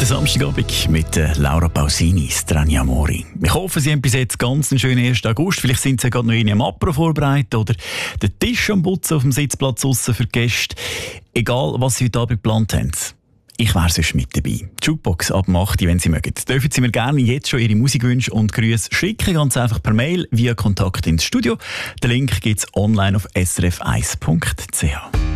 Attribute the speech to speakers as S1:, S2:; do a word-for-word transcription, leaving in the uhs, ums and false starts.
S1: Der Samstagabend mit äh, Laura Pausini, Strani Amori. Ich hoffe, Sie haben bis jetzt ganz einen schönen ersten August. Vielleicht sind Sie gerade noch in einem Apro vorbereitet oder den Tisch am Putzen auf dem Sitzplatz aussen für die Gäste. Egal, was Sie heute Abend geplant haben. Ich wäre sonst mit dabei. Die Jukebox ab acht Uhr, wenn Sie mögen. Dürfen Sie mir gerne jetzt schon Ihre Musikwünsche und Grüße schicken, ganz einfach per Mail via Kontakt ins Studio. Den Link gibt es online auf s r f eins punkt c h.